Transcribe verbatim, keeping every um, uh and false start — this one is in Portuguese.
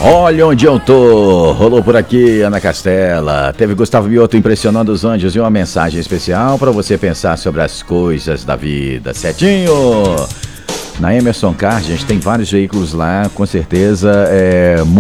Olha onde eu tô. Rolou por aqui, Ana Castela. Teve Gustavo Mioto impressionando os anjos e uma mensagem especial para você pensar sobre as coisas da vida. Certinho? Na Emerson Car, gente, tem vários veículos lá, com certeza é muito